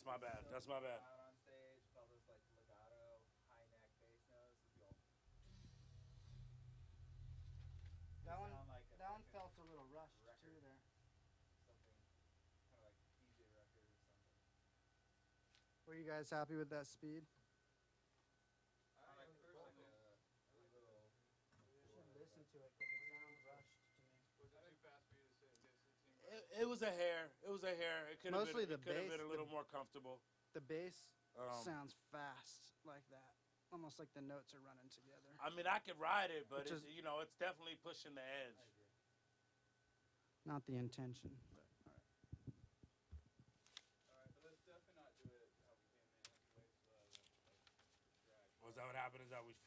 That's my bad. That's my bad. Out on stage, with all those like legato, high neck bass notes, it'd be all. That one felt a little rushed too there. Something kind of like DJ record or something. Were you guys happy with that speed? I personally, a little. You should listen to it because it sounds rushed to me. Was it too fast for you to sit and get 16? It was a hair. It was a hair. It could have Mostly been. the It could have bass, been a little more comfortable. The bass Um, sounds fast like that, almost like the notes are running together. I mean, I could ride it, but Which it's, is- you know, it's definitely pushing the edge. Not the intention. But, all right. Alright, but let's definitely not do it how we came in. Let's wait till like drag. Was that what happened? Is that we